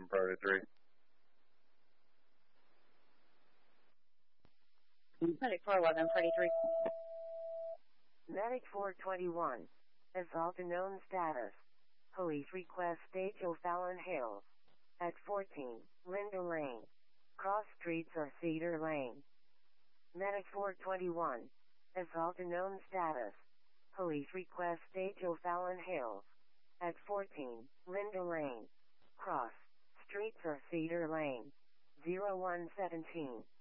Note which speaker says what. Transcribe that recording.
Speaker 1: 411, priority 3.
Speaker 2: Medic 411, priority 3.
Speaker 3: Medic 421. Assault unknown status. Police request stage O'Fallon Hill. At 14, Linda Lane. Cross streets or Cedar Lane. Medic 421. Assault unknown status. Police request stage O'Fallon Hill. At 14, Linda Lane. Cross streets or Cedar Lane. 0117.